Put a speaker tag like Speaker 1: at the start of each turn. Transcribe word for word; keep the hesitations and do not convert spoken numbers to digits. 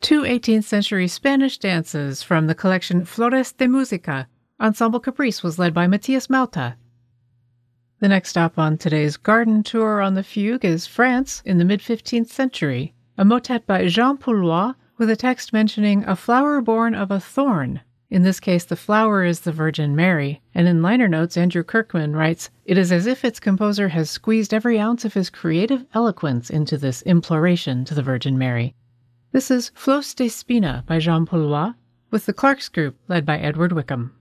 Speaker 1: two eighteenth century Spanish dances from the collection Flores de Música. Ensemble Caprice was led by Matthias Mauta. The next stop on today's garden tour on the fugue is France in the mid-fifteenth century, a motet by Jean Poulois with a text mentioning a flower born of a thorn. In this case, the flower is the Virgin Mary, and in liner notes, Andrew Kirkman writes, "It is as if its composer has squeezed every ounce of his creative eloquence into this imploration to the Virgin Mary." This is Flos de Spina by Jean Poulois, with the Clarks Group led by Edward Wickham.